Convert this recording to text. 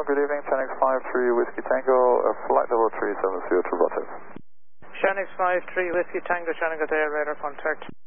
good evening, Chinese 53 Whiskey Tango, flight level 370 to Rotterdam. Chinese 53 Whiskey Tango, Chinese Air radar contact.